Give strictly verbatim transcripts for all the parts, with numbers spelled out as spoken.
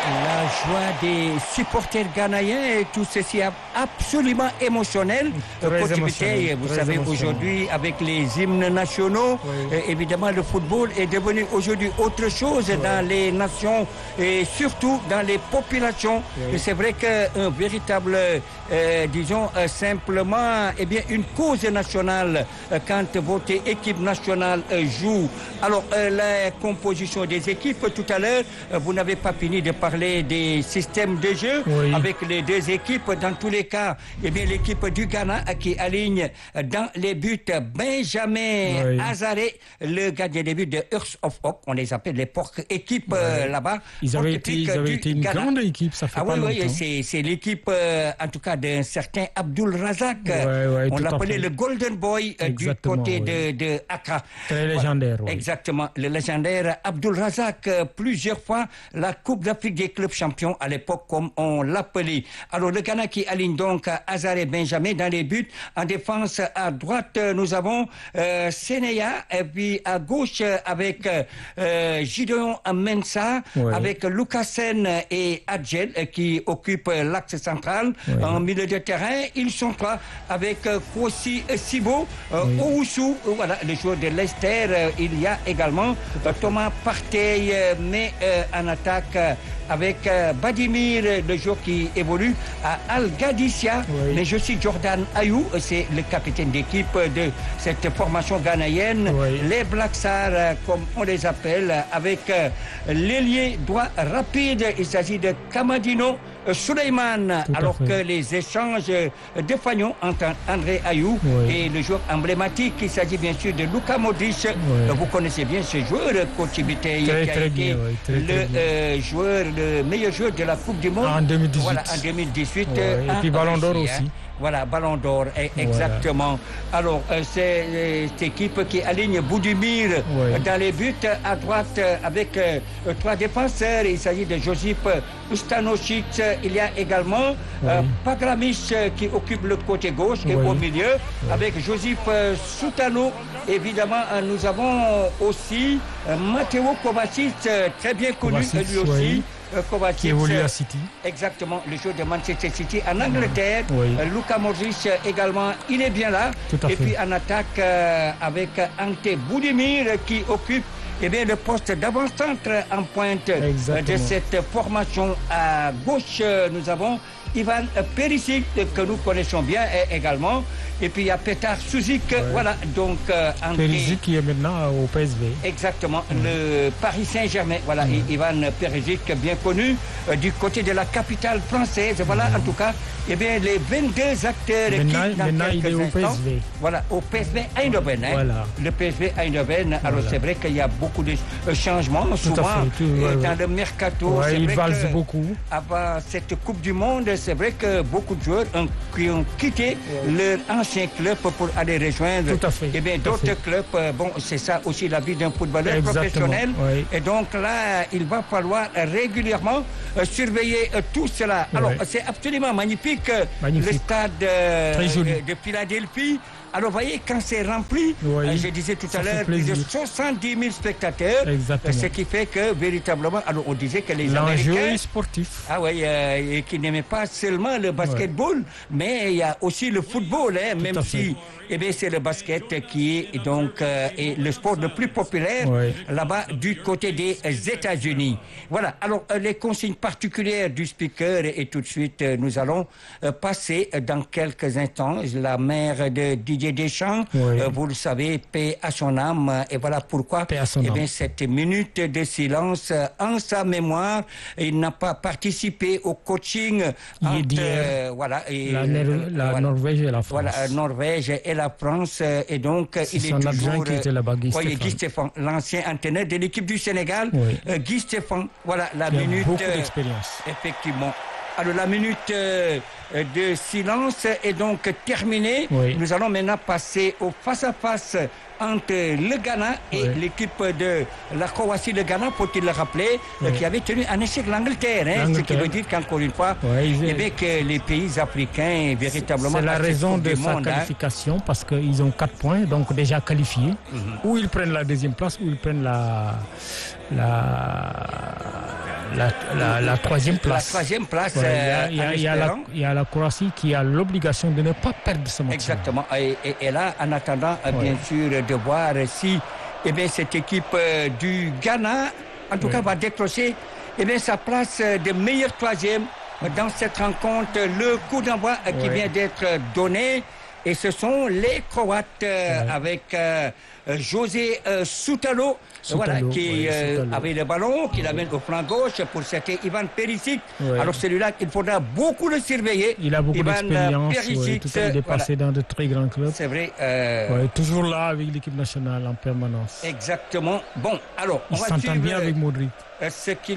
la joie des supporters ghanéens et tout ceci est absolument émotionnel. Très Côte émotionnel, Biteye, vous très savez, émotionnel. aujourd'hui, avec les hymnes nationaux, Oui. euh, évidemment, le football est devenu aujourd'hui autre chose dans les nations et surtout dans les populations. Oui. Et c'est vrai qu'un véritable, euh, disons, euh, simplement, eh bien, une cause nationale euh, quand votre équipe nationale euh, joue. Alors, euh, la composition des équipes, tout à l'heure, euh, vous n'avez pas fini de parler des systèmes de jeu Oui. avec les deux équipes. Dans tous les cas, eh bien, l'équipe du Ghana euh, qui aligne euh, dans les buts Benjamin Oui. Hazaré, le gardien des buts de Hearts of Oak, on les appelle les porcs équipes euh, là-bas. Ils avaient Porcs été, ils épiques avaient du été une Ghana. grande équipe, ça fait Ah pas oui, longtemps. oui, c'est, c'est l'équipe, euh, en tout cas, d'un certain Abdul Razak. Ouais, ouais, on tout à l'appelait fait. le Golden Boy euh, du Exactement, côté oui. de, de Accra. Très Voilà. légendaire, oui. Exactement, le légendaire Abdul Razak, euh, plusieurs fois la Coupe d'Afrique des clubs champions à l'époque, comme on l'appelait. Alors, le Ghana qui aligne donc Hazaré Benjamin dans les buts. En défense, à droite, euh, nous avons euh, Sénéa, et puis à gauche, euh, avec euh, Gideon Mensah, Oui. avec Lucasen et Adjel, euh, qui occupent euh, l'axe central. Oui. En milieu de terrain, ils sont trois, avec euh, Kwasi Sibo, euh, Oui. Owusu, euh, voilà, le joueur de Leicester. Euh, il y a également euh, Thomas Partey, euh, mais euh, en attaque euh, avec euh, Badimir, euh, le joueur qui évolue à Al Qadissia. Oui. Mais je suis Jordan Ayou, euh, c'est le capitaine d'équipe euh, de cette formation ghanéenne. Oui. Les Black Stars, euh, comme on les appelle, euh, avec euh, l'ailier droit rapide. Il s'agit de Kamadino euh, Suleiman, Tout à alors fait. que les échanges euh, de Fagnon entre André Ayou Oui. et le joueur emblématique, il s'agit bien sûr de Luka Modric. Euh, Vous connaissez bien ce joueur, euh, Coach Biteye, Très, qui a très été bien, oui, très, le très bien. euh, joueur, le meilleur joueur de la Coupe du Monde. En deux mille dix-huit. Voilà, en deux mille dix-huit. Ouais, euh, et en puis Ballon d'Or Russie, hein. aussi. Voilà, Ballon d'Or, eh, exactement. Alors, euh, c'est euh, cette équipe qui aligne Boudimir Ouais. euh, dans les buts à droite euh, avec euh, euh, trois défenseurs. Il s'agit de Josip Ustanosic. Il y a également euh, Ouais. Pagramic euh, qui occupe le côté gauche et Ouais. au milieu avec Josip euh, Soutalo. Évidemment, euh, nous avons aussi euh, Matteo Kovacic, euh, très bien connu Kovacic, euh, lui aussi. ouais. Euh, Kovacic, Qui évolue euh, à City. Exactement, le joueur de Manchester City en Angleterre. Oui. Euh, Luka Modric euh, également, il est bien là. Tout à Et fait. puis en attaque euh, avec Ante Boudimir euh, qui occupe eh bien, le poste d'avant-centre en pointe euh, de Exactement. cette formation. À gauche, euh, nous avons Ivan Perisic euh, que nous connaissons bien euh, également. Et puis il y a Petar Suzik. Voilà, donc euh, Ante- Perisic qui est maintenant au P S V. Exactement, le Paris Saint-Germain. Voilà, et Ivan Perisic, bien connu euh, du côté de la capitale française. Voilà, en tout cas, eh bien, les vingt-deux acteurs Maintenant- qui, dans maintenant, il quelques est au instants, P S V. Voilà, au P S V Eindhoven. Hein, Voilà. Le P S V Eindhoven. Alors, Voilà. c'est vrai qu'il y a beaucoup de euh, changements, souvent, fait, tout, euh, ouais, dans ouais. le mercato. Ouais, c'est il vrai valse que beaucoup. Avant cette Coupe du Monde, c'est vrai que beaucoup de joueurs ont, qui ont quitté leur ancien club pour aller rejoindre Tout à fait, eh bien, tout à d'autres fait. clubs. Euh, bon, c'est ça aussi la vie d'un footballeur Exactement, professionnel. oui. Et donc là, il va falloir euh, régulièrement euh, surveiller euh, tout cela. Alors, Ouais. c'est absolument magnifique, euh, Magnifique. le stade euh, Très joli. euh, de Philadelphie. Alors, vous voyez, quand c'est rempli, Oui. euh, je disais tout Ça à fait l'heure, plus de plaisir. soixante-dix mille spectateurs. Exactement. Euh, Ce qui fait que, véritablement, alors on disait que les L'enjeu Américains... est sportif. Ah oui, euh, et qui n'aimait pas seulement le basketball, mais il y a aussi le football, hein, même à si fait. eh bien, c'est le basket qui est donc euh, est le sport le plus populaire Ouais. là-bas du côté des États-Unis. Voilà, alors euh, les consignes particulières du speaker et, et tout de suite euh, nous allons euh, passer euh, dans quelques instants la mère de Didier Deschamps, Ouais. euh, vous le savez, paix à son âme, euh, et voilà pourquoi Paix à son eh bien, âme. cette minute de silence euh, en sa mémoire. Il n'a pas participé au coaching entre, d'hier. euh, voilà, et, La, Nor- euh, la voilà. Norvège et la France. Voilà, euh, Norvège et la France. euh, Et donc, euh, C'est il est son toujours... adjoint qui euh, était là-bas, Guy oui, Stéphane. Guy Stéphane, l'ancien entraîneur de l'équipe du Sénégal. Oui. Euh, Guy Stéphane, voilà, la Qui a minute... beaucoup euh, d'expérience. Effectivement. Alors, la minute euh, de silence est donc terminée. Oui. Nous allons maintenant passer au face-à-face entre le Ghana et Oui. l'équipe de la Croatie. Le Ghana, faut-il le rappeler, euh, Oui. qui avait tenu en échec l'Angleterre. Hein, ce qui L'Angleterre. veut dire qu'encore une fois, Oui, ils- eh bien, que les pays africains, véritablement... C'est la à cette raison Coupe de du sa monde, hein. qualification parce qu'ils ont quatre points, donc déjà qualifiés. Mhm. Ou ils prennent la deuxième place, ou ils prennent la, la, la, la, la troisième place. La troisième place. Ouais, euh, il, y a, il, y a, il, y a la, il y a la Croatie qui a l'obligation de ne pas perdre ce match. Exactement. Et, et, et là, en attendant, ouais. bien sûr, de voir si eh bien, cette équipe euh, du Ghana, en tout ouais. cas, va décrocher eh bien, sa place de meilleur troisième dans cette rencontre. Le coup d'envoi euh, qui ouais. vient d'être donné. Et ce sont les Croates euh, ouais. avec euh, José euh, Soutalo, Soutalo, voilà, qui ouais, euh, Soutalo. avait le ballon, qui l'amène au flanc gauche. Pour c'était Ivan Perisic. Ouais. Alors celui-là, il faudra beaucoup le surveiller. Il a beaucoup Ivan d'expérience. Perisic, Ouais, tout il est passé voilà. dans de très grands clubs. C'est vrai. Euh... Ouais, toujours là avec l'équipe nationale en permanence. Exactement. Bon, alors, on il va s'entend bien avec Modric. Ce qu'il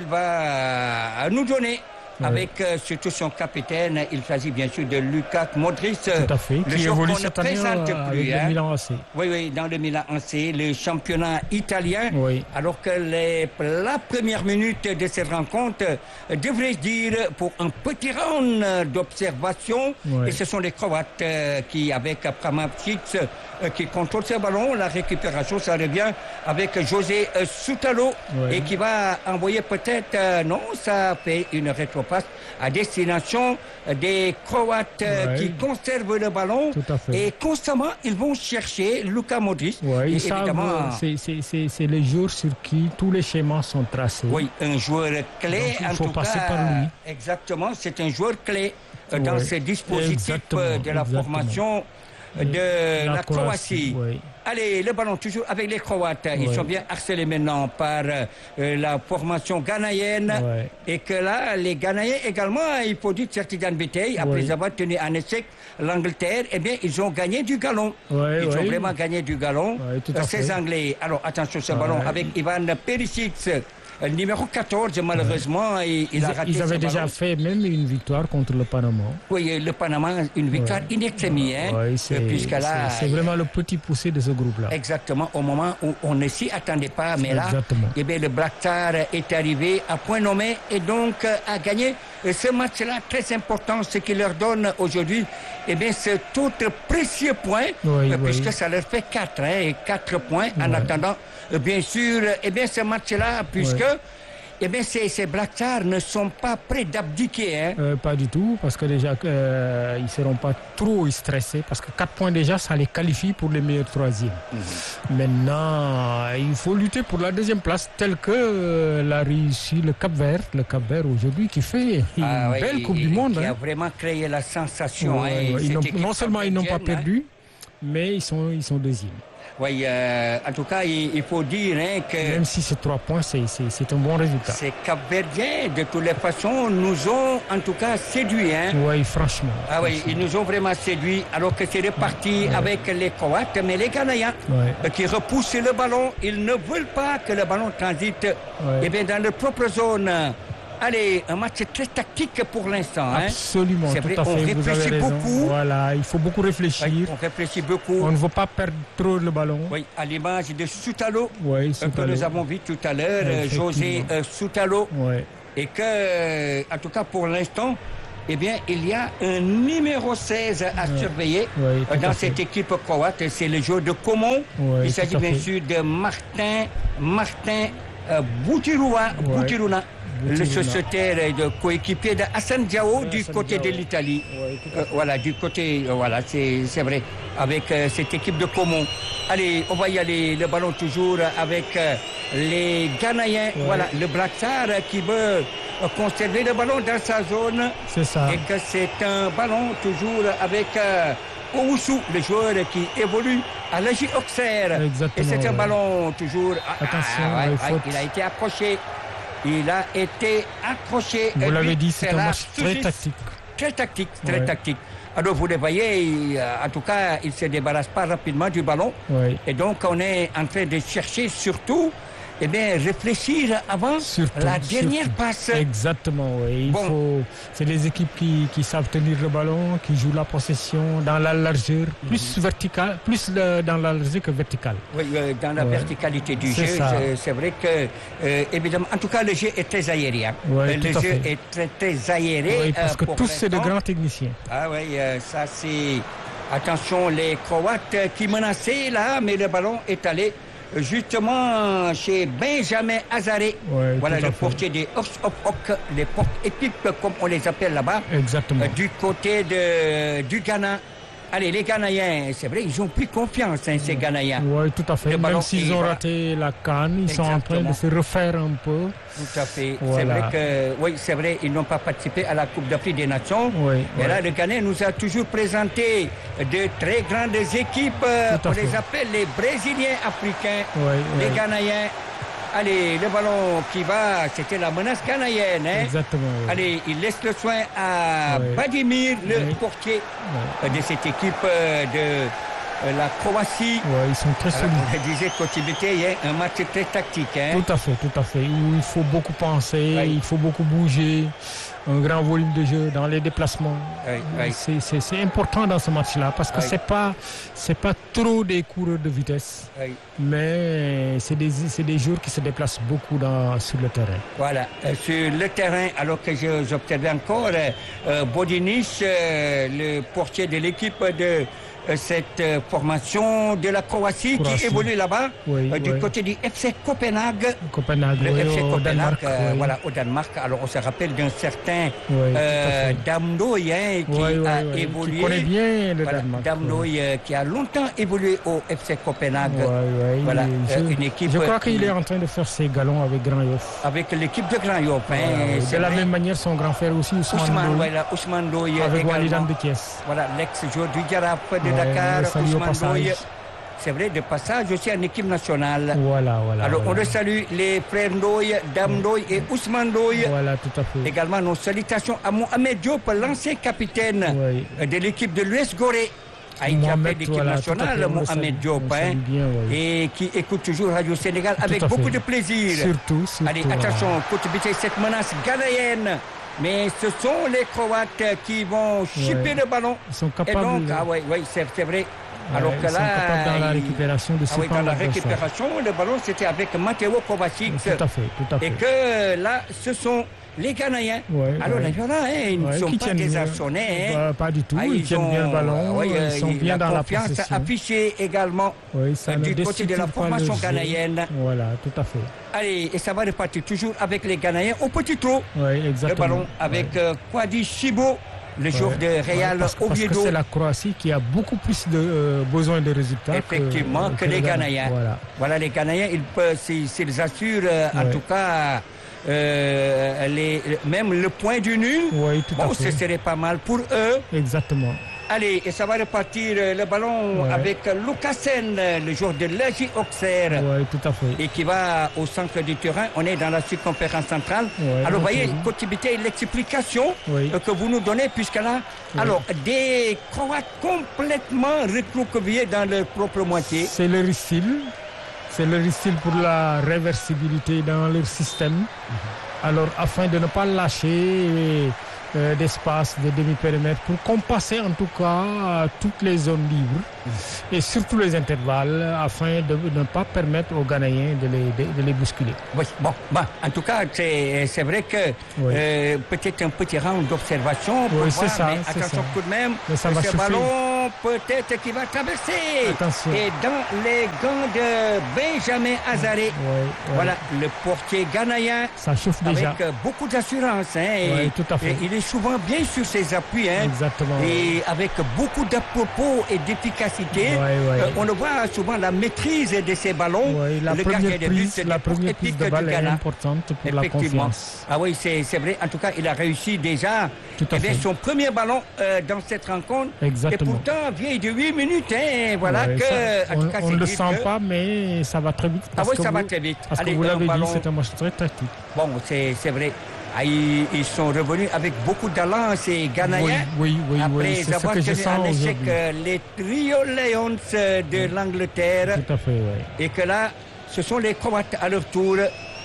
va nous donner. Ouais. Avec euh, surtout son capitaine, il s'agit bien sûr de Luka Modric. Tout à fait, le qui évolue qu'on cette ne année présente euh, plus. Avec hein. le Milan A C. Oui, oui, dans le Milan A C, le championnat italien. Oui. Alors que les, la première minute de cette rencontre euh, devrait dire pour un petit round d'observation. Oui. Et ce sont les Croates euh, qui, avec Pramavcic, euh, qui contrôlent ce ballon. La récupération, ça revient avec José euh, Soutalo. Oui. Et qui va envoyer peut-être, euh, non, ça fait une rétro passe à destination des Croates ouais. qui conservent le ballon et constamment ils vont chercher Luka Modric. Ouais, et évidemment, c'est le joueur sur qui tous les schémas sont tracés. Oui, un joueur clé. Donc, il en faut tout passer cas, par lui. Exactement, c'est un joueur clé ouais. dans ce dispositif exactement, de la exactement. formation de la, la Croatie. Croatie ouais. Allez, le ballon toujours avec les Croates. Ils ouais. sont bien harcelés maintenant par euh, la formation ghanéenne. Ouais. Et que là, les Ghanéens également, il faut dire Certidan Béteille, après ouais. avoir tenu en échec l'Angleterre, eh bien, ils ont gagné du galon. Ouais, ils ouais. ont vraiment gagné du galon. Ouais, euh, ces Anglais. Alors, attention, ce ouais. ballon avec Ivan Perisic. Numéro quatorze, malheureusement, ouais. il, il a raté. Ils avaient déjà ballon. fait même une victoire contre le Panama. Oui, le Panama, une victoire ouais. in extremis, hein, ouais, puisque là, c'est vraiment le petit poussé de ce groupe-là. Exactement, au moment où on ne s'y attendait pas, mais là, eh bien, le Blacktar est arrivé à point nommé et donc a gagné ce match-là très important, ce qui leur donne aujourd'hui, eh bien, cet autre précieux point, oui, puisque oui. ça leur fait quatre, hein, et quatre points en ouais. attendant. Bien sûr, eh bien, ce match-là, puisque ouais. eh bien, ces, ces Blackstars ne sont pas prêts d'abdiquer. Hein. Euh, pas du tout, parce que déjà, euh, ils ne seront pas trop stressés, parce que quatre points déjà, ça les qualifie pour les meilleurs troisièmes. Mm-hmm. Maintenant, il faut lutter pour la deuxième place, telle que euh, l'a réussi le Cap-Vert, le Cap-Vert aujourd'hui, qui fait une ah, belle oui, Coupe il, du Monde. Qui hein. a vraiment créé la sensation. Ouais, hein, ouais, ils non seulement ils n'ont pas perdu, hein. mais ils sont, ils sont deuxièmes. Oui, euh, en tout cas, il, il faut dire hein, que... Même si c'est trois points, c'est un bon résultat. Ces Cap-Verdiens, de toutes les façons, nous ont en tout cas séduits. Hein. Oui, franchement. Ah oui, ils nous ont vraiment séduits, alors que c'est reparti ouais. avec les Croates, mais les Ghanéens ouais. qui repoussent le ballon, ils ne veulent pas que le ballon transite ouais. eh bien, dans leur propre zone. Allez, un match très tactique pour l'instant. Absolument, hein. tout vrai, à fait. On réfléchit beaucoup. Voilà, il faut beaucoup réfléchir. Oui, on réfléchit beaucoup. On ne veut pas perdre trop le ballon. Oui, à l'image de Soutalo, oui, que nous avons vu tout à l'heure, José euh, Soutalo. Oui. Et que, en tout cas pour l'instant, eh bien, il y a un numéro seize à oui. surveiller oui, dans cette fait. équipe croate. C'est le joueur de Comon. Oui, il s'agit bien fait. sûr de Martin, Martin euh, Boutiruna. Oui. Boutiruna. Le sociétaire et de coéquipier de Hassan Diao oui, du Hassan côté Diao. de l'Italie. Oui, euh, voilà, du côté, euh, voilà, c'est vrai, avec euh, cette équipe de Comon. Allez, on va y aller, le ballon toujours avec euh, les Ghanéens. Oui. Voilà, le Blackstar qui veut euh, conserver le ballon dans sa zone. C'est ça. Et que c'est un ballon toujours avec euh, Owusu, le joueur qui évolue à l'A J Auxerre. Exactement. Et c'est un ouais. ballon toujours. Attention, ah, ouais, ouais, ouais, il a été accroché. Il a été accroché. Vous l'avez dit, c'est un match très tactique. Très tactique, très ouais. tactique. Alors vous le voyez, il, en tout cas, il ne se débarrasse pas rapidement du ballon. Ouais. Et donc on est en train de chercher surtout, eh bien, réfléchir avant surtout, la dernière surtout. passe. Exactement, oui. Il bon. faut. C'est les équipes qui, qui savent tenir le ballon, qui jouent la possession dans la largeur, mm-hmm. plus verticale, plus le, dans la largeur que verticale. Oui, euh, dans la ouais. verticalité du jeu, c'est vrai que, euh, évidemment, en tout cas, le jeu est très aérien. Ouais, le jeu fait. est très, très aéré. Oui, parce euh, que tous, c'est de grands techniciens. Ah oui, euh, ça c'est. Attention, les Croates qui menaçaient là, mais le ballon est allé justement chez Benjamin Hazare. Ouais, Voilà tout à le fait. portier des Hawks of Oak, les portes épiques comme on les appelle là-bas. Exactement. Euh, du côté de, du Ghana. Allez, les Ghanéens, c'est vrai, ils ont pris confiance, hein, ces Ghanéens. Oui, tout à fait. Le ballon Même s'ils est- ont voilà. raté la canne, ils sont en train de Exactement. se refaire un peu. Tout à fait. Voilà. C'est vrai que, oui, c'est vrai, ils n'ont pas participé à la Coupe d'Afrique des Nations. Oui, Mais oui. là, le Ghana nous a toujours présenté de très grandes équipes. euh, Tout à On fait. les appelle les Brésiliens africains, Oui, les oui. Ghanéens. Allez, le ballon qui va, c'était la menace ghanéenne. Hein? Exactement. oui. Allez, il laisse le soin à Oui. Badimir, le Oui. portier Oui. euh, de cette équipe euh, de euh, la Croatie. Ouais, ils sont très Alors, solides. on disait Kotibité, il y a un match très tactique. Hein? Tout à fait, tout à fait. Où il faut beaucoup penser, Oui. il faut beaucoup bouger, un grand volume de jeu dans les déplacements. Oui, oui. C'est- C'est c'est important dans ce match-là parce que Oui. c'est pas c'est pas trop des coureurs de vitesse, Oui. mais c'est des c'est des joueurs qui se déplacent beaucoup dans sur le terrain. Voilà, euh, sur le terrain, alors que je- j'observais encore euh, euh, Bodinic, euh, le portier de l'équipe de euh, cette euh, formation de la Croatie, Croatie. qui évolue là-bas, Oui, euh, du oui. côté du F C Copenhague. Copenhague, Le oui, F C au Copenhague, Danemark, euh, oui. voilà, au Danemark. Alors, on se rappelle d'un certain Oui, tout à euh, fait. Damnoy, hein, qui Oui, oui, a oui, évolué. qui connaît bien le Voilà, Danemark. Damnoy, euh, qui a longtemps évolué au F C Copenhague. Ouais, ouais, Voilà, il- euh, je, une équipe, je crois euh, qu'il est en train de faire ses galons avec Grand Yoff. Avec l'équipe de Grand Yoff. Hein, Voilà, c'est de la vrai. même manière, son grand frère aussi, Ousmane, Ousmane, Ndoye, voilà, Ousmane Ndoye avec également. Walidan de Kies. Voilà, l'ex-joueur du Diarap de Ouais, Dakar, le salue au Ousmane passage. Ndoye. C'est vrai, de passage aussi en équipe nationale. Voilà, voilà. Alors, voilà. on le salue, les frères Ndoye, Dame Ndoye et Ousmane Ndoye. Voilà, tout à fait. Également, nos salutations à Mohamed Diop, l'ancien capitaine Oui. euh, de l'équipe de l'U S Gorée. A été appelé Mohamed, l'équipe voilà, tout à nationale, fait, on le Mohamed salue, Diop, on le hein, salue bien, oui. et qui écoute toujours Radio Sénégal avec à beaucoup fait. de plaisir. Surtout, surtout. Allez, attention, Kotibité, cette menace ghanéenne. Mais ce sont les Croates qui vont chipper Ouais. le ballon. Ils sont Et capables, donc, ah ouais, ouais, c'est c'est vrai. ouais, Alors que ils sont là, capables dans la il- récupération de ah oui, surprendre dans la l'adversaire. récupération, le ballon c'était avec Matteo Kovacic. Tout à fait, tout à fait. Et que là, ce sont les Ghanéens. Ouais, Alors ouais. là, il y en a, hein, ils ne Ouais, sont qui pas tiennent bien. désarçonnés. hein. Bah, pas du tout, Ah, ils tiennent bien le ballon, ouais, euh, ils sont il- bien dans la confiance possession. affichée également Oui, ça euh, ne du côté de la déstructure pas formation le jeu. ghanéenne. Voilà, tout à fait. Allez, et ça va repartir toujours avec les Ghanéens au petit trot. Oui, Le exactement. ballon avec Ouais. euh, Kwadi Chibo, le joueur Ouais. de Ouais, Real parce, que- parce que Oviedo. c'est la Croatie qui a beaucoup plus de euh, besoin de résultats Effectivement, que, le les Ghana. Ghanéens. Voilà. Voilà, les Ghanéens, ils peuvent, s'ils s'ils assurent, euh, en Ouais. tout cas, euh, les, même le point du nul, Oui, tout bon, à ce fait. serait pas mal pour eux. Exactement. Allez, et ça va repartir euh, le ballon Ouais. avec Lucasen, euh, le joueur de l'A J Auxerre. Oui, tout à fait. Et qui va au centre du terrain. On est dans la circonférence centrale. Ouais, alors, vous ok. voyez, Kotibité, l'explication Oui. euh, que vous nous donnez, puisque là, Oui. alors, des Croates complètement recroquevillés dans leur propre moitié. C'est leur style. C'est leur style pour la réversibilité dans leur système. Alors, afin de ne pas lâcher euh, d'espace, de demi-périmètre, pour compasser en tout cas euh, toutes les zones libres et surtout les intervalles, afin de ne pas permettre aux Ghanéens de les, de, de les bousculer. Oui, bon, bah, en tout cas, c'est c'est vrai que Oui. euh, peut-être un petit round d'observation pour Oui, voir, c'est ça, mais c'est attention ça. tout de même, Mais ça va ce souffler. ballon peut-être qui va traverser. Attention. Et dans les gants de Benjamin Hazare, Oui, oui. voilà, le portier ghanéen Ça chauffe déjà. avec euh, beaucoup d'assurance. Hein, et- Oui, tout à fait. et il est souvent bien sur ses appuis. Hein, Exactement. et avec beaucoup d'à-propos et d'efficacité. Ouais, ouais. Euh, on le voit souvent la maîtrise de ces ballons. Oui, la le première gardien de but, prise, c'est la des portes première prise épiques de du balle est Ghana. importante pour la Effectivement. confiance. Ah oui, c'est c'est vrai. En tout cas, il a réussi déjà Tout à eh bien, fait. son premier ballon euh, dans cette rencontre. Exactement. Et pourtant, vieille de huit minutes. Hein, voilà Ouais, que, ça, en on tout cas, on c'est ne le dire sent que- pas, mais ça va très vite. Ah parce oui, que ça va vous- très vite. Parce Allez, que vous un l'avez dit, ballon- c'est un match très tactique. Bon, c'est c'est vrai. Ah, ils, ils sont revenus avec beaucoup d'allant, ces Ghanéens. Oui, oui, oui, Après oui, c'est ce avoir que je tenu sens en échec aujourd'hui. euh, les Rio Lions euh, de l'Angleterre. Tout à fait, oui. Et que là, ce sont les Croates à leur tour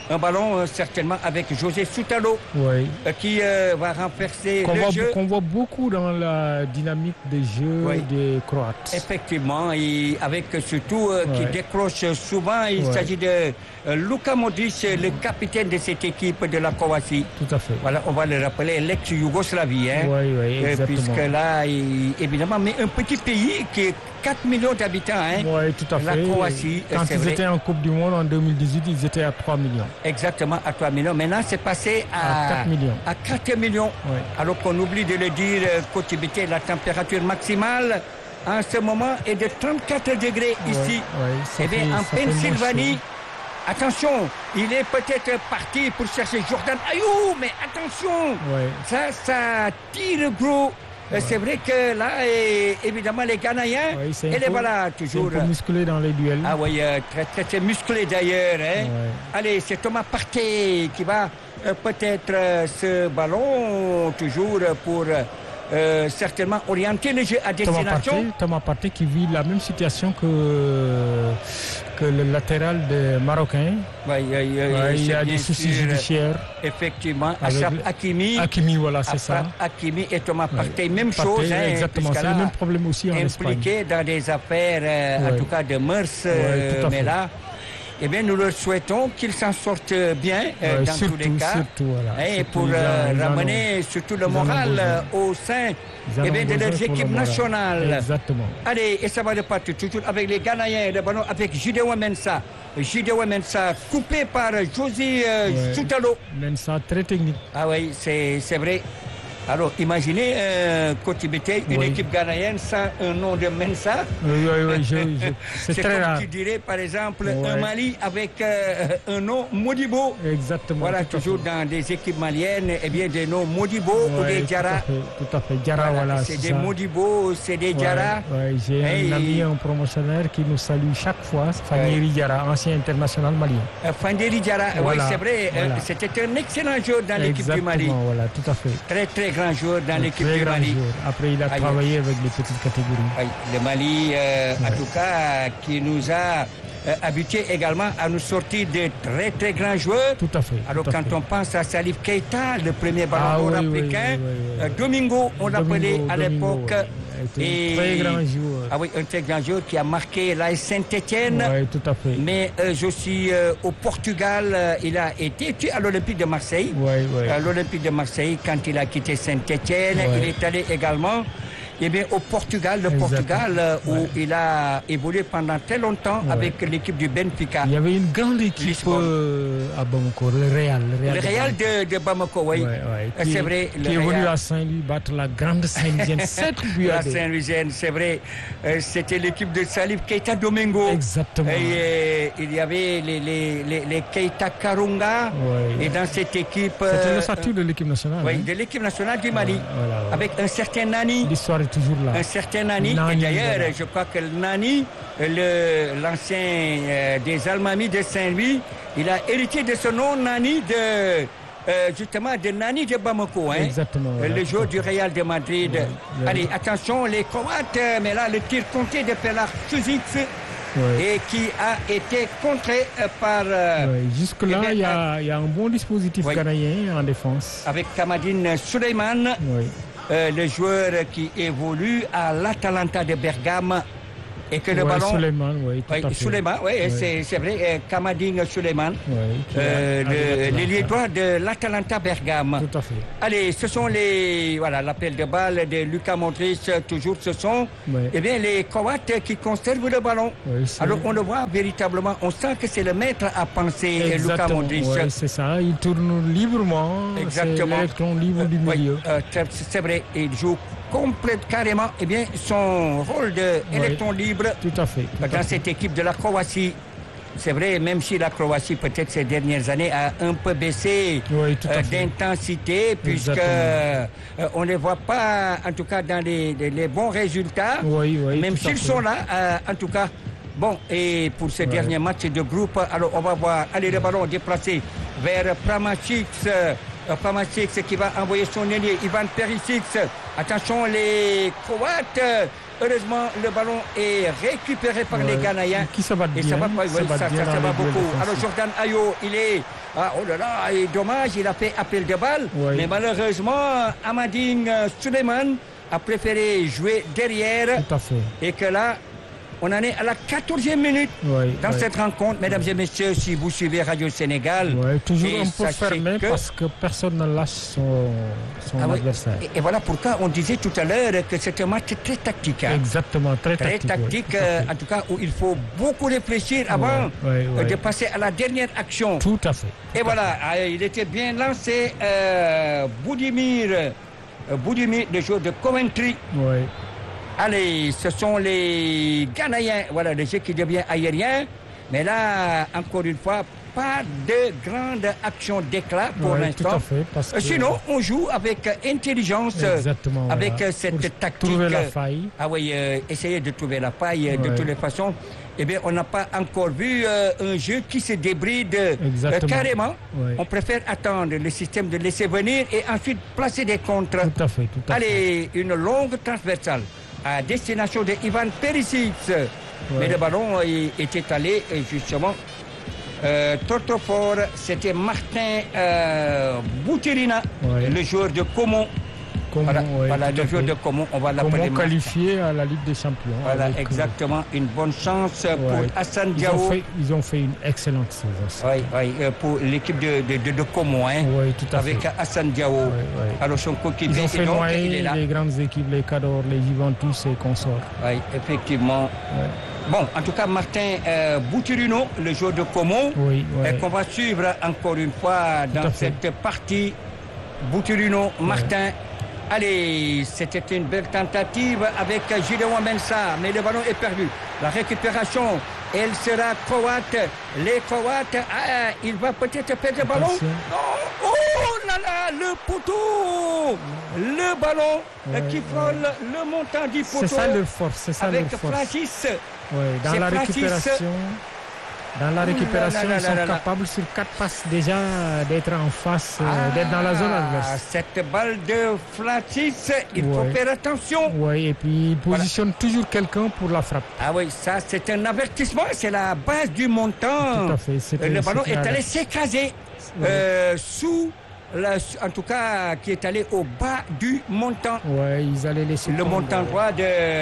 un ballon euh, certainement avec José Soutalo Oui. euh, qui euh, va renverser Qu'on le voit, jeu. qu'on voit beaucoup dans la dynamique des jeux Oui. des Croates. Effectivement, et avec surtout euh, qui Ouais. décroche souvent, il Ouais. s'agit de euh, Luka Modric, le capitaine de cette équipe de la Croatie. Tout à fait. Voilà, on va le rappeler, l'ex-Yougoslavie. Hein, Oui, oui, Euh, exactement. puisque là, il- évidemment, mais un petit pays qui est quatre millions d'habitants. Hein, Oui, tout à La fait. Croatie, Quand c'est ils vrai. étaient en Coupe du Monde en deux mille dix-huit, ils étaient à trois millions. Exactement, à trois millions. Maintenant, c'est passé à, À quatre millions. à quatre millions. Oui. Alors qu'on oublie de le dire, euh, Côte Bété, la température maximale en ce moment est de trente-quatre degrés ici. Ouais, ça Eh bien, fait- en ça fait moins Pennsylvanie, chaud. attention, il est peut-être parti pour chercher Jordan Ayou, mais attention, Ouais. ça, ça tire gros. Euh, C'est vrai que là, et, évidemment, les Ghanéens, Ouais, c'est un et les peu- voilà, C'est un toujours. peu musclé dans les duels. Ah oui, euh, très, très, très musclé d'ailleurs. Hein. Ouais. Allez, c'est Thomas Partey qui va euh, peut-être euh, ce ballon, toujours pour euh, certainement orienter le jeu à Thomas destination. Partey, Thomas Partey qui vit la même situation que, que le latéral de Marocain. Ouais, euh, euh, Ouais, il y c'est a bien des soucis sûr, judiciaires. Effectivement, Avec Achraf le- Hakimi. Hakimi, voilà, c'est ça. Achraf Hakimi et Thomas Partey, même Partey, chose. Hein, exactement, c'est puisque le là, même problème aussi en Espagne. impliqué dans des affaires, euh, en Ouais. tout cas de mœurs, Ouais, euh, tout à mais fait. là, eh bien, nous leur souhaitons qu'ils s'en sortent bien euh, Ouais, dans surtout, tous les cas. surtout, voilà. Hein, et Surtout, pour ils en- euh, ils en ont- ramener surtout le ils en ont moral besoin. euh, au sein Ils en eh bien, ont de besoin leurs pour le équipes moral. nationales. Exactement. Allez, et ça va de partout, toujours avec les Ghanéens, le ballon avec Gideon Mensah. Gideon Mensah coupé par José euh, Ouais. Soutalo. Même ça, très technique. Ah oui, c'est c'est vrai. Alors, imaginez euh, Côte Bété, une Oui. équipe ghanéenne sans un nom de Mensah. Oui, oui, oui, je- je- c'est C'est très comme rare. tu dirais, par exemple, Ouais. un Mali avec euh, un nom Modibo. Exactement. Voilà, tout à toujours fait. dans des équipes maliennes, eh bien, des noms Modibo ou Ouais, des Diarra. Tout à fait, tout à fait. Diarra, Voilà, voilà. c'est des ça. Modibo, c'est des Diarra. Ouais, ouais, j'ai Et- un ami, un promotionnaire qui nous salue chaque fois, Fanieri Diarra, ancien international malien. Euh, Fandeli Diarra, Voilà, oui, c'est vrai, euh, voilà. c'était un excellent joueur dans l'équipe du Mali. Exactement, voilà, tout à fait. Très, très grand joueur dans Un l'équipe très du grand Mali. joueur. Après, il a Aïe. travaillé avec les petites catégories. Oui, le Mali, euh, en tout cas, qui nous a euh, habitués également à nous sortir de très, très grands joueurs. Tout à fait. Alors, tout à quand fait. on pense à Salif Keita, le premier ballon Ah, d'or oui, oui, africain, oui, oui, oui. euh, Domingo, on l'appelait Domingo, à Domingo, l'époque. ouais. C'était un très grand joueur. Ah oui, un très grand joueur qui a marqué l'A S Saint-Étienne. Oui, tout à fait. Mais euh, je suis euh, au Portugal, euh, il a été tué à l'Olympique de Marseille. Oui, oui. À l'Olympique de Marseille, quand il a quitté Saint-Étienne, Ouais. il est allé également eh bien, au Portugal, le Exactement. Portugal euh, où Ouais. il a évolué pendant très longtemps Ouais. avec l'équipe du Benfica. Il y avait une grande équipe Lisbonne. euh, à Bamako, le Real. Le Real, Le de Real Bamako. de, de Bamako, oui. Ouais, ouais. Euh, Qui- C'est vrai. Qui le est venu Real. à Saint-Louis battre la grande Saint-Louisienne sept buts à La deux. Saint-Louisienne, c'est vrai. Euh, C'était l'équipe de Salif Keita Domingo. Exactement. Et euh, il y avait les, les, les, les Keita Karunga. Ouais. Et dans cette équipe. C'était euh, l'ossature de l'équipe nationale. oui, hein. de l'équipe nationale du Mali. Voilà, voilà. Avec un certain Nani. L'histoire est toujours là. Un certain Nani. Nani, Et d'ailleurs, voilà. je crois que le Nani, le- l'ancien euh, des Almamis de Saint-Louis, il a hérité de ce nom Nani de. euh, justement, de Nani de Bamako. Hein. Exactement. Euh, voilà, le tout joueur à du fait. Real de Madrid. Ouais, ouais. Allez, attention, les Croates, euh, mais là, le tir compté de Pelar Suzic Ouais. et qui a été contré euh, par. euh, Ouais, jusque-là, eh bien, il y, a- il y a un bon dispositif Oui. ghanéen en défense. avec Kamadine Suleiman, Oui. euh, le joueur qui évolue à l'Atalanta de Bergame. Et que le Ouais, ballon. Suleiman, oui, tout Oui, à fait. Suleiman, oui, Ouais. c'est c'est vrai, euh, Kamadine Suleiman, Oui, qui a- euh, avec le- l'Atalanta. l'ailier droit de l'Atalanta Bergame. Tout à fait. Allez, ce sont les. Voilà, l'appel de balle de Luka Modric, toujours ce sont. Ouais. Eh bien, les Croates qui conservent le ballon. Oui, c'est- Alors, on le voit véritablement, on sent que c'est le maître à penser, Luka Exactement, Modric. ouais, c'est ça. Il tourne librement. Exactement. C'est l'électron libre du Oui, milieu. euh, très- c'est vrai, il joue complète carrément eh bien, son rôle d'électron libre Tout à fait. tout à dans fait. cette équipe de la Croatie. C'est vrai, même si la Croatie, peut-être ces dernières années, a un peu baissé Oui, tout à euh, fait. d'intensité, puisque Exactement. euh, on ne les voit pas, en tout cas, dans les, les- les bons résultats. Oui, oui, Même tout à s'ils fait. sont là, euh, en tout cas. Bon, et pour ce Ouais. dernier match de groupe, alors on va voir, allez, le ballon déplacé vers Pramacic. euh, Pramacic qui va envoyer son ailier, Ivan Perisic. Attention, les Croates heureusement, le ballon est récupéré par Ouais. les Ghanéens. Qui se battent Et bien. ça va pas, se ouais, battent ça, bien ça, dans ça les va duels beaucoup. défensifs. Alors Jordan Ayew, il est, ah, oh là là, et dommage, il a fait appel de balle. Ouais. Mais malheureusement, Amadine Suleiman a préféré jouer derrière. Tout à fait. Et que là, on en est à la quatorzième minute Ouais, dans ouais. cette rencontre. Mesdames et messieurs, si vous suivez Radio Sénégal, Ouais, toujours et un peu sachez fermé que- parce que personne ne lâche son, son Ah oui. adversaire. Et, et voilà pourquoi on disait tout à l'heure que c'est un match très tactique. hein. Exactement, très, Très tactique. tactique, ouais, tout à euh, fait. en tout cas, où il faut beaucoup réfléchir avant Ouais, ouais, euh, ouais. de passer à la dernière action. Tout à fait. Et voilà, euh, il était bien lancé, euh, Boudimir, euh, Boudimir, le joueur de Coventry. Ouais. Allez, ce sont les Ghanéens, voilà, le jeu qui devient aérien. Mais là, encore une fois, pas de grande action d'éclat pour Ouais, l'instant. tout à fait, parce Euh, que- Sinon, on joue avec euh, intelligence, euh, Exactement, avec voilà. euh, cette Pour tactique. trouver la euh, faille. Ah oui, euh, essayer de trouver la faille euh, de Ouais. toutes les façons. Eh bien, on n'a pas encore vu euh, un jeu qui se débride euh, Exactement. carrément. Ouais. On préfère attendre le système de laisser venir et ensuite placer des contres. Tout à fait, tout à fait. Allez, une longue transversale à destination de Ivan Perisic. Mais le ballon euh, était allé euh, justement euh, trop trop fort. C'était Martin euh, Boutirina, Ouais. le joueur de Comont. Comment, Voilà, ouais, voilà, tout à le joueur fait. de Comont, on va l'appeler Comment Martin. qualifier à la Ligue des Champions. Voilà, avec, euh, exactement. Une bonne chance ouais. pour Hassan Ils ont, Diao. fait, ils ont fait une excellente saison. ça. Oui, oui, euh, pour l'équipe de, de, de, de Comont, hein, Oui, tout à avec fait. Hassan Diao. Ouais, ouais. Alors son Ils coéquipier, ont fait et donc, il est noyer là. les grandes équipes, les Cador, les Juventus et consorts. Oui, effectivement. Ouais. Bon, en tout cas, Martin euh, Bouturino, le joueur de Comont, Oui, ouais. euh, qu'on va suivre encore une fois Tout à dans fait. cette partie. Bouturino, Martin. Allez, c'était une belle tentative avec Gideon Mensah, mais le ballon est perdu. La récupération, elle sera croate. Les Croates, ah, il va peut-être perdre le ballon. Attention. Oh, oh là là, le poteau, le ballon euh, Ouais, qui frôle le montant du poteau. C'est ça leur force, c'est ça avec leur force. Francis. Ouais, dans c'est la Francis. récupération, dans la Ouh là récupération, là là ils sont là là. capables sur quatre passes déjà d'être en face, euh, d'être dans la zone Ah, adverse. cette balle de Francis, il faut Ouais. faire attention. Oui, et puis ils positionnent toujours quelqu'un pour la frappe. Ah oui, ça c'est un avertissement, c'est la base du montant. Tout à fait. c'était- Le ballon c'était est un- allé s'écraser Ouais. euh, sous, la- en tout cas, qui est allé au bas du montant. Ouais, ils allaient laisser Le tomber. montant droit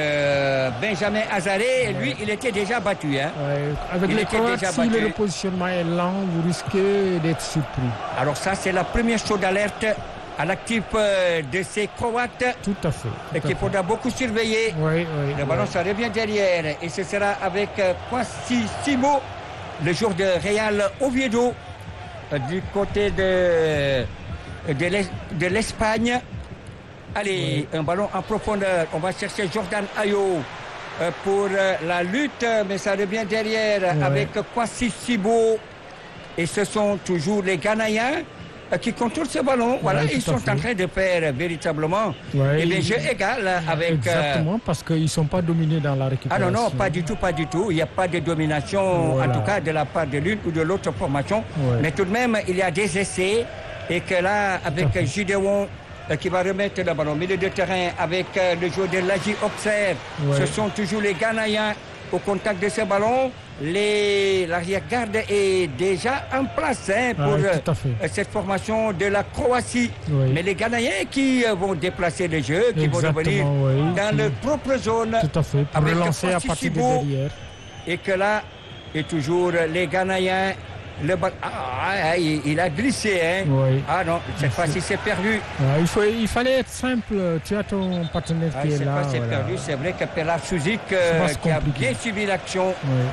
de Benjamin Hazaré, lui, il était déjà battu. Hein. Ouais, avec Il les était Croates, déjà si le battu. repositionnement est lent, vous risquez d'être surpris. Alors ça, c'est la première chose d'alerte à l'actif euh, de ces Croates Tout à fait. et tout à qu'il fait. faudra beaucoup surveiller. Oui, oui. Le ballon, ouais. ça revient derrière et ce sera avec euh, Kwasi Simo, le joueur de Real Oviedo, euh, du côté de, de l'Es- de l'Espagne. Allez, un ballon en profondeur. On va chercher Jordan Ayew euh, pour euh, la lutte, mais ça revient derrière Ouais. avec Kwasi Simo. Et ce sont toujours les Ghanéens euh, qui contrôlent ce ballon. Voilà, Ouais, ils tout à sont fait. en train de faire véritablement Ouais, eh bien, ils- jeu égal avec... euh, Exactement, parce qu'ils ne sont pas dominés dans la ah récupération. non, non, pas du tout, pas du tout. Il n'y a pas de domination, Voilà. en tout cas de la part de l'une ou de l'autre formation. Ouais. Mais tout de même, il y a des essais. Et que là, avec fait. Gideon euh, qui va remettre le ballon au milieu de terrain, avec euh, le joueur de l'A J Auxerre, Ouais. ce sont toujours les Ghanéens au contact de ce ballon. Les- L'arrière-garde est déjà en place hein, pour Ouais, euh, tout à fait. euh, cette formation de la Croatie. Oui. Mais les Ghanéens qui euh, vont déplacer le jeu, qui vont Exactement, revenir oui, dans qui- leur propre zone. Tout à fait, pour Avec relancer à Kwasi partir de Simo. derrière. Et que là, et toujours les Ghanéens, le bal- ah, ah, il, il a glissé, hein. Oui. Ah non, cette fois-ci c'est perdu. Ouais, il, faut, il fallait être simple. Tu as ton partenaire Ah, qui est cette là. fois c'est voilà. perdu. C'est vrai que Pelar Suzik, euh, Ça va se qui a compliquer. bien suivi l'action,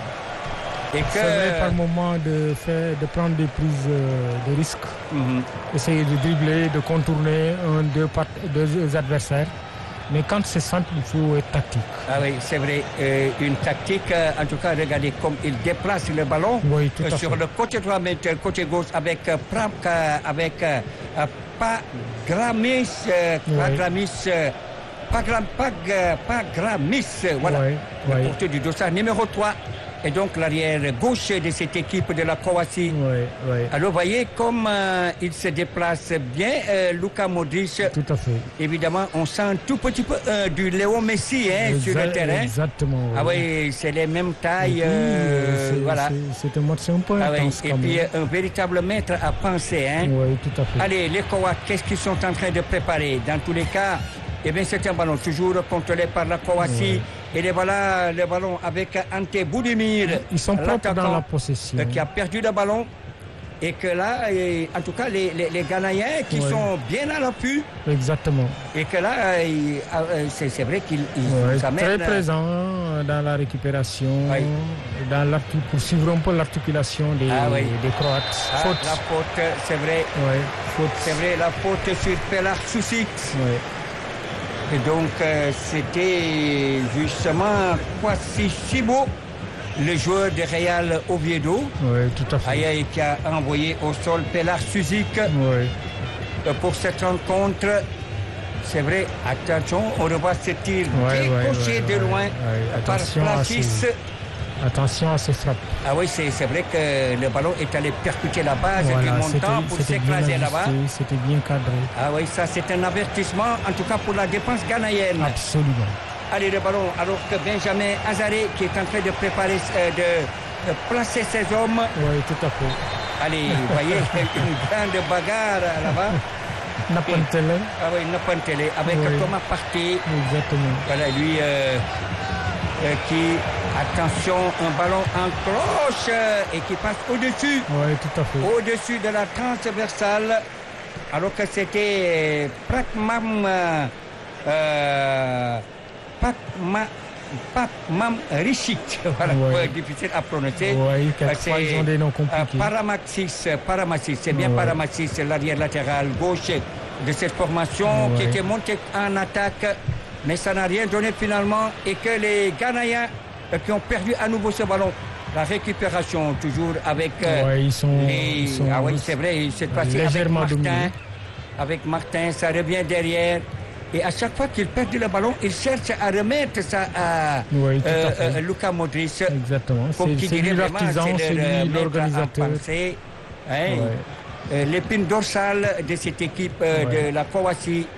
Ouais. et C'est vrai par que moment de, faire, de prendre des prises euh, de risque, Mhm. essayer de dribbler, de contourner un, deux, part- deux adversaires. Mais quand c'est simple, il faut être tactique. Ah oui, c'est vrai, euh, une tactique. euh, en tout cas, regardez comme il déplace le ballon Oui, tout euh, à sur fait. le côté droit, mais le côté gauche avec euh, Pram, euh, avec euh, euh, Pagramis, euh, Oui. Pagramis, euh, Pagram, Pag, euh, Pagramis, euh, voilà, Oui, le oui. porteur du dossard numéro trois. et donc l'arrière gauche de cette équipe de la Croatie. Oui, oui. Alors, vous voyez comme euh, il se déplace bien, euh, Luka Modric. Tout à fait. Évidemment, on sent un tout petit peu euh, du Léo Messi hein, Exa- sur le terrain. Exactement. Oui. Ah oui, c'est les mêmes Et tailles. puis, euh, c'est- voilà. c'est- C'est un match un peu Ah oui, intense et quand puis même. euh, un véritable maître à penser. Hein. Oui, tout à fait. Allez, les Croates, qu'est-ce qu'ils sont en train de préparer? Dans tous les cas, eh bien, c'est un ballon toujours contrôlé par la Croatie. Et les voilà, le ballon avec Ante Budimir. Ils sont propres dans l'attaquant, la possession. euh, qui a perdu le ballon. Et que là, et, en tout cas, les, les, les Ghanéens qui Ouais. sont bien à l'appui. Exactement. Et que là, euh, il- euh, c'est c'est vrai qu'ils ils Ouais, nous amènent. très présent dans la récupération, Oui. dans l'arti- pour suivre un peu l'articulation des, Ah oui. des Croates. Ah, Faute. la faute, c'est vrai. Ouais, faute. C'est vrai, la faute sur Pelar Susic. Ouais. Et donc, euh, c'était justement Kwasi Chibo, le joueur de Real Oviedo, Ouais, tout à fait. aïe, aïe, qui a envoyé au sol Pelar Susic Ouais. euh, pour cette rencontre. C'est vrai, attention, on revoit ce tir Ouais, ouais, décoché ouais, de ouais, loin ouais. par Attention à Placis. ces- Attention à ces frappes. Ah oui, c'est c'est vrai que le ballon est allé percuter la base du Voilà, montant c'était pour c'était bien s'écraser là-bas. ajusté, c'était bien cadré. Ah oui, ça c'est un avertissement, en tout cas pour la défense ghanéenne. Absolument. Allez, le ballon, alors que Benjamin Hazaré, qui est en train de préparer, euh, de, de placer ses hommes. Oui, tout à fait. Allez, vous voyez, une grande bagarre là-bas. Napantele. Ah oui, Napantele, avec Oui. Thomas Partey. Exactement. Voilà, lui euh, euh, qui, attention, un ballon en cloche euh, et qui passe au-dessus. Oui, tout à fait. Au-dessus de la transversale, alors que c'était Prakmam euh, euh, Pakma- Pakmam Rishik, voilà, Ouais. difficile à prononcer. Oui, Euh, quelquefois ils ont des noms compliqués. Paramaxis, Paramaxis, c'est bien Ouais. Paramaxis, l'arrière latéral gauche de cette formation qui Ouais. était montée en attaque, mais ça n'a rien donné finalement et que les Ghanéens euh, qui ont perdu à nouveau ce ballon. La récupération toujours avec euh, Ouais, ils sont- les- ils sont ah oui, c'est vrai, cette fois-ci avec légèrement Martin. dominés. Avec Martin, ça revient derrière. Et à chaque fois qu'il perd le ballon, il cherche à remettre ça à Oui, tout à fait. Luka Modric. Exactement. Comme C'est qui c'est dirait lui vraiment, l'artisan, c'est c'est leur, euh, lui maître à l'organisateur. penser. Hein. Ouais. Euh, L'épine dorsale de cette équipe euh, Ouais. de la Croatie.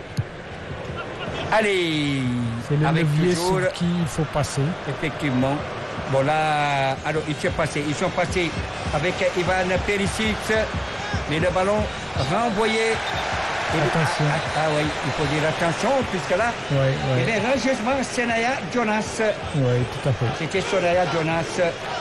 Allez, C'est le avec levier toujours, sur qui il faut passer. effectivement. Bon là, alors ils sont passés, ils sont passés avec Ivan Perisic, mais le ballon renvoyé. Et- Attention. Ah, ah oui, il faut dire attention, puisque là, Oui, il oui. est rejetement Senaya Jonas. Oui, tout à fait. C'était Soraya Jonas.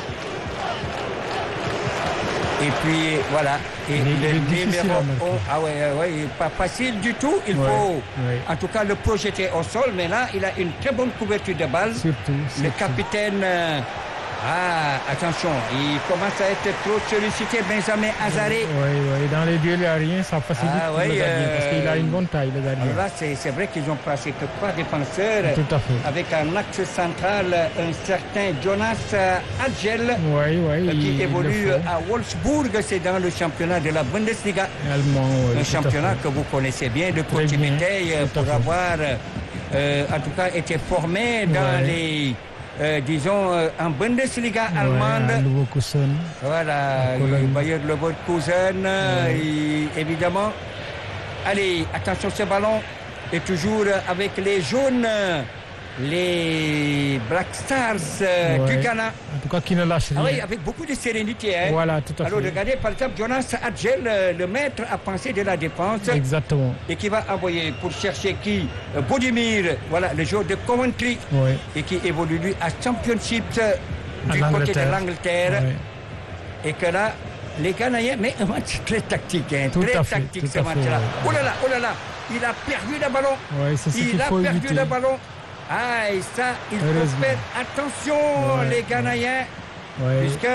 Et puis voilà. Et Il est- il est le difficile numéro à marquer. un, ah ouais, ouais, ouais, pas facile du tout. Il Ouais, faut ouais. en tout cas le projeter au sol, mais là il a une très bonne couverture de balle. Surtout. Le surtout. capitaine, euh, ah attention, il commence à être trop sollicité, Benjamin Hazaré. Oui, oui. Dans les duels aériens, ça facilite Ah, pour ouais, le gardien parce qu'il a euh, une bonne taille, le gardien. Alors là, c'est c'est vrai qu'ils ont placé que trois défenseurs. Tout à fait. Avec un axe central, un certain Jonas euh, Adjel. Oui, oui. euh, qui il- il évolue le faut. à Wolfsburg, c'est dans le championnat de la Bundesliga, Allemand, oui. un tout à championnat fait. que vous connaissez bien, de Très coach bien, Méteil, euh, tout à pour fait. avoir euh, en tout cas été formé dans Ouais. les, euh, disons, euh, en Bundesliga Ouais, allemande. à Leverkusen. Voilà, À Cologne. Bayer Leverkusen, euh, et évidemment. Allez, attention, ce ballon est toujours avec les jaunes, les Black Stars euh, Ouais. du Ghana. En tout cas, qui ne lâche rien. Ah oui, avec beaucoup de sérénité. Hein. Voilà, tout à Alors, fait. regardez, par exemple, Jonas Adjel, euh, le maître à penser de la défense, Exactement. et qui va envoyer pour chercher qui Euh, Bodimir, voilà, le joueur de Coventry, Oui. et qui évolue lui à Championship euh, En du côté de Angleterre. l'Angleterre. Ouais. Et que là, les Ghanéens, mais un match très tactique, hein, Tout très à fait, tactique tout ce à fait, match-là. ouais. Oh là là, oh là là, il a perdu le ballon. Ouais, c'est ce Il qu'il a faut perdu éviter. le ballon. Ah, et ça, il faut Heureusement. faire attention, Ouais, les Ghanéens, Ouais. puisque